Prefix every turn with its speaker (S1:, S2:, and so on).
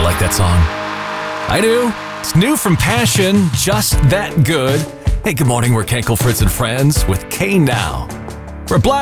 S1: like that song? I do. It's new from Passion, Just That Good. Hey, good morning. We're Kenkel, Fritz, and Friends with K Now. For Black